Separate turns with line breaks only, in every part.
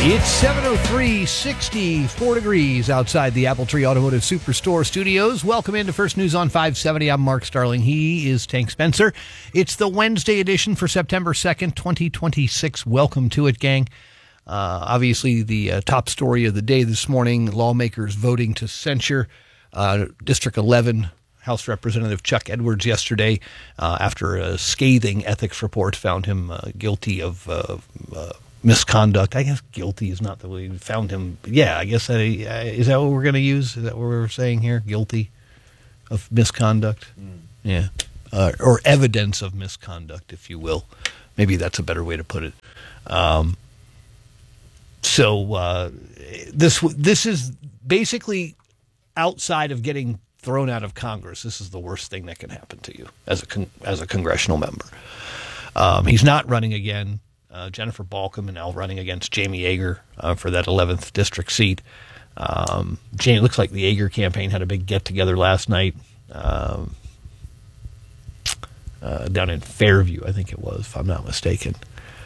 It's 7:03, 64 degrees outside the Apple Tree Automotive Superstore studios. Welcome into First News on 570. I'm Mark Starling. He is Tank Spencer. It's the Wednesday edition for September 2nd, 2026. Welcome to it, gang. Obviously, the top story of the day this morning, lawmakers voting to censure District 11 House Representative Chuck Edwards yesterday after a scathing ethics report found him guilty of misconduct. I guess guilty is not the way we found him. Yeah, I guess is that what we're going to use? Is that what we're saying here? Guilty of misconduct? Yeah. Or evidence of misconduct, if you will. Maybe that's a better way to put it. So this is basically outside of getting thrown out of Congress. This is the worst thing that can happen to you as a congressional member. He's not running again. Jennifer Balkum and now running against Jamie Yeager for that 11th district seat. Jamie, looks like the Yeager campaign had a big get-together last night down in Fairview, I think it was, if I'm not mistaken.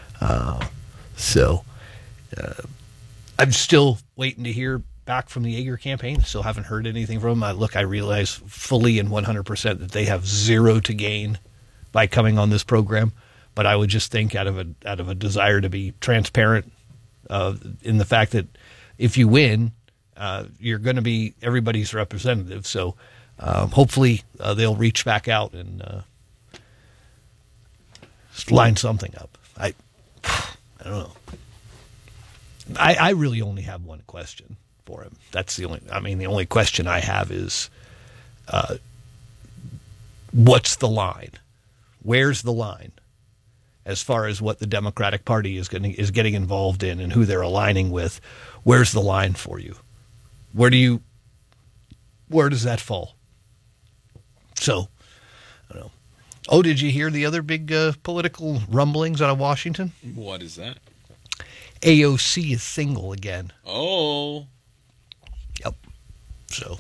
So I'm still waiting to hear back from the Yeager campaign. Still haven't heard anything from them. I realize fully and 100% that they have zero to gain by coming on this program. But I would just think out of a desire to be transparent in the fact that if you win, you're going to be everybody's representative. So hopefully they'll reach back out and line something up. I don't know. I really only have one question for him. That's the only question I have is what's the line? Where's the line? As far as what the Democratic Party is getting involved in and who they're aligning with, where's the line for you? Where does that fall? So, I don't know. Oh, did you hear the other big political rumblings out of Washington?
What is that?
AOC is single again.
Oh.
Yep. So,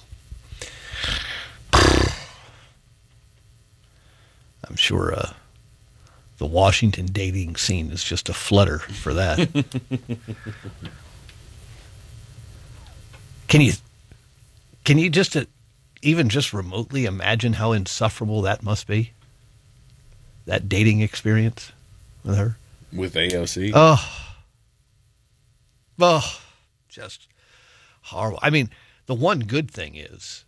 I'm sure the Washington dating scene is just a flutter for that. Can you just even just remotely imagine how insufferable that must be? That dating experience with her?
With AOC?
Oh, just horrible. I mean, the one good thing is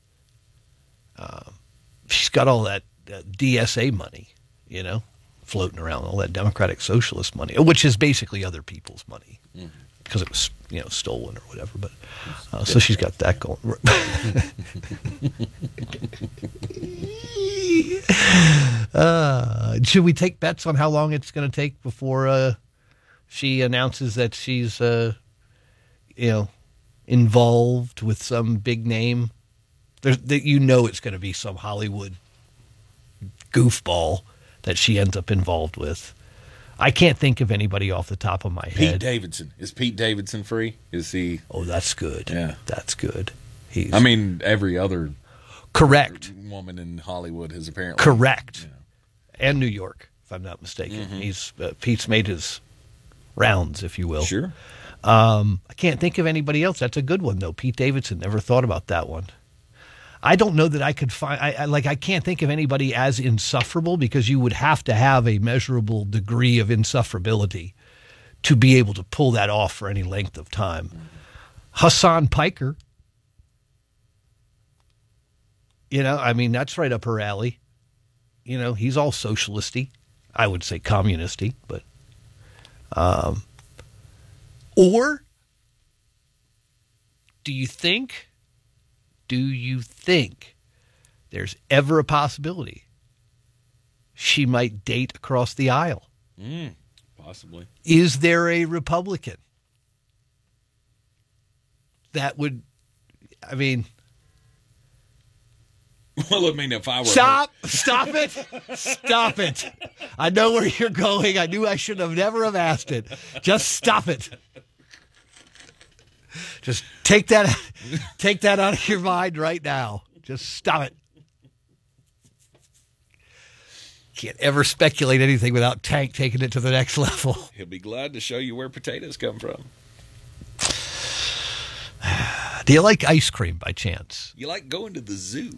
she's got all that DSA money, floating around, all that Democratic Socialist money, which is basically other people's money because it was, stolen or whatever. But so she's got that going. Should we take bets on how long it's going to take before she announces that she's, involved with some big name? It's going to be some Hollywood goofball that she ends up involved with. I can't think of anybody off the top of my head.
Pete Davidson. Is Pete Davidson free? Is he?
Oh, that's good.
Yeah.
That's good.
Every other
correct
woman in Hollywood has apparently.
Correct. And New York, if I'm not mistaken. Pete's made his rounds, if you will.
Sure.
I can't think of anybody else. That's a good one, though. Pete Davidson. Never thought about that one. I don't know that I could find. I can't think of anybody as insufferable because you would have to have a measurable degree of insufferability to be able to pull that off for any length of time. Hassan Piker, that's right up her alley. He's all socialisty. I would say communisty, but or do you think there's ever a possibility she might date across the aisle?
Possibly.
Is there a Republican that would,
Well, if I were...
Stop it. I know where you're going. I knew I should have never have asked it. Just stop it. Just take that out of your mind right now. Just stop it. Can't ever speculate anything without Tank taking it to the next level.
He'll be glad to show you where potatoes come from.
Do you like ice cream by chance?
You like going to the zoo.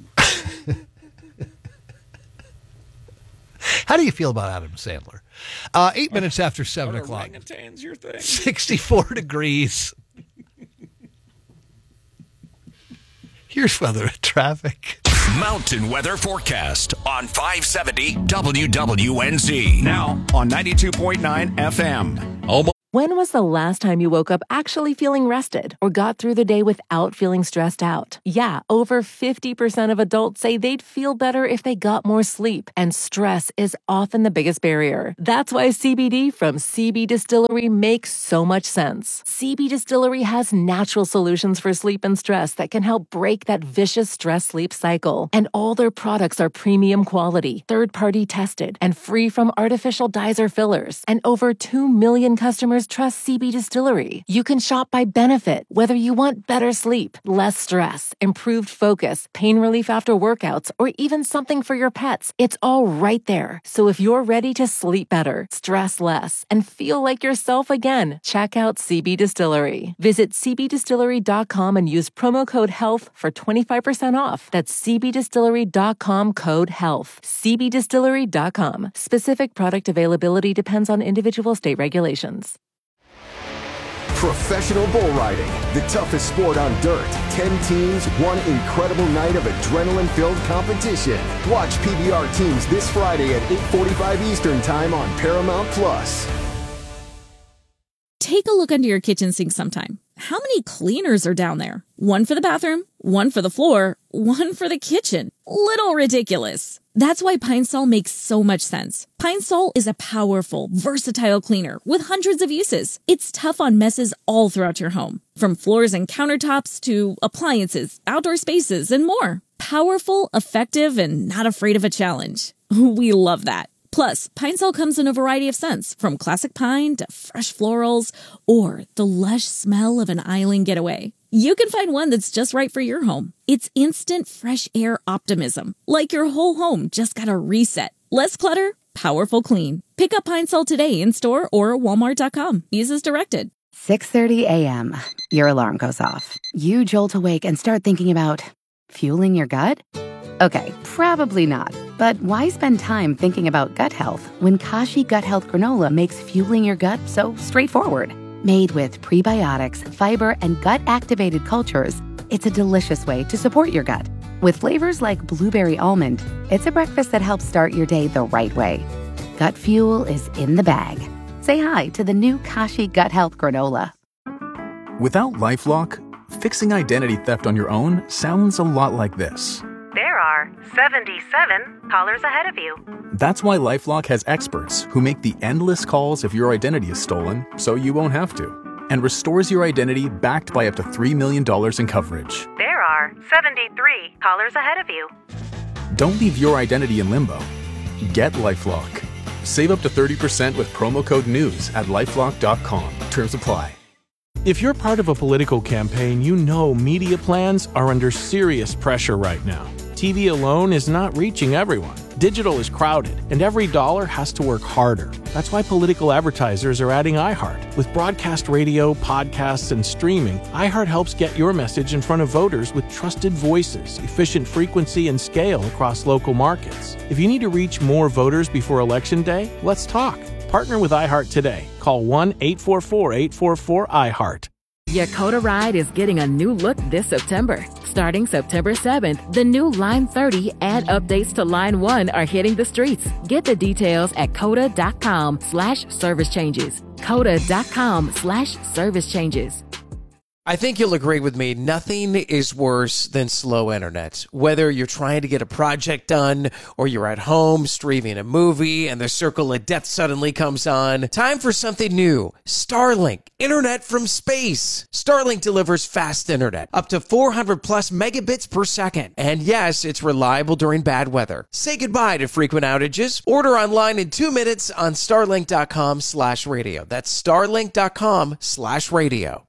How do you feel about Adam Sandler? 8 minutes after 7 o'clock.
Orangutans your thing?
64 degrees. Here's weather and traffic.
Mountain weather forecast on 570 WWNZ. Now on 92.9 FM.
Almost.
When was the last time you woke up actually feeling rested or got through the day without feeling stressed out? Yeah, over 50% of adults say they'd feel better if they got more sleep, and stress is often the biggest barrier. That's why CBD from CB Distillery makes so much sense. CB Distillery has natural solutions for sleep and stress that can help break that vicious stress-sleep cycle. And all their products are premium quality, third-party tested, and free from artificial dyes or fillers. And over 2 million customers trust CB Distillery. You can shop by benefit, whether you want better sleep, less stress, improved focus, pain relief after workouts, or even something for your pets. It's all right there. So if you're ready to sleep better, stress less, and feel like yourself again, check out CB Distillery. Visit cbdistillery.com and use promo code HEALTH for 25% off. That's cbdistillery.com code HEALTH. cbdistillery.com. Specific product availability depends on individual state regulations.
Professional bull riding, the toughest sport on dirt. 10 teams, one incredible night of adrenaline-filled competition. Watch PBR teams this Friday at 8:45 Eastern Time on Paramount Plus.
Take a look under your kitchen sink sometime. How many cleaners are down there? One for the bathroom, one for the floor, one for the kitchen. Little ridiculous. That's why Pine Sol makes so much sense. Pine Sol is a powerful, versatile cleaner with hundreds of uses. It's tough on messes all throughout your home, from floors and countertops to appliances, outdoor spaces, and more. Powerful, effective, and not afraid of a challenge. We love that. Plus, Pine Sol comes in a variety of scents, from classic pine to fresh florals, or the lush smell of an island getaway. You can find one that's just right for your home. It's instant fresh air optimism, like your whole home just got a reset. Less clutter, powerful clean. Pick up Pine Sol today in store or walmart.com. Use as directed.
6:30 a.m. Your alarm goes off. You jolt awake and start thinking about fueling your gut? Okay, probably not. But why spend time thinking about gut health when Kashi Gut Health Granola makes fueling your gut so straightforward? Made with prebiotics, fiber, and gut-activated cultures, it's a delicious way to support your gut. With flavors like blueberry almond, it's a breakfast that helps start your day the right way. Gut fuel is in the bag. Say hi to the new Kashi Gut Health Granola.
Without LifeLock, fixing identity theft on your own sounds a lot like this.
There are 77 callers ahead of you.
That's why LifeLock has experts who make the endless calls if your identity is stolen, so you won't have to, and restores your identity backed by up to $3 million in coverage.
There are 73 callers ahead of you.
Don't leave your identity in limbo. Get LifeLock. Save up to 30% with promo code NEWS at LifeLock.com. Terms apply.
If you're part of a political campaign, you know media plans are under serious pressure right now. TV alone is not reaching everyone. Digital is crowded, and every dollar has to work harder. That's why political advertisers are adding iHeart. With broadcast radio, podcasts, and streaming, iHeart helps get your message in front of voters with trusted voices, efficient frequency, and scale across local markets. If you need to reach more voters before Election Day, let's talk. Partner with iHeart today. Call 1-844-844-iHeart.
Yakota Ride is getting a new look this September. Starting September 7th, the new Line 30 and updates to Line 1 are hitting the streets. Get the details at coda.com/service changes. coda.com/service changes.
I think you'll agree with me, nothing is worse than slow internet. Whether you're trying to get a project done or you're at home streaming a movie and the circle of death suddenly comes on, time for something new. Starlink, internet from space. Starlink delivers fast internet, up to 400 plus megabits per second. And yes, it's reliable during bad weather. Say goodbye to frequent outages. Order online in 2 minutes on starlink.com/radio. That's starlink.com/radio.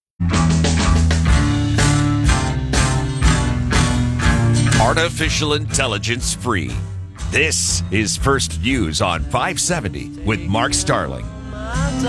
Artificial intelligence free. This is First News on 570 with Mark Starling.